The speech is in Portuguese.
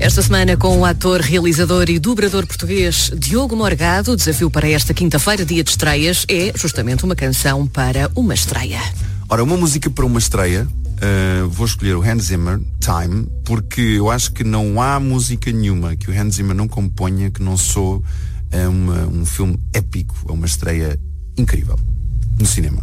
Esta semana com o ator, realizador e dobrador português Diogo Morgado, o desafio para esta quinta-feira, dia de estreias, é justamente uma canção para uma estreia. Ora, uma música para uma estreia, vou escolher o Hans Zimmer, Time, porque eu acho que não há música nenhuma que o Hans Zimmer não componha que não soe um filme épico, uma estreia incrível no cinema.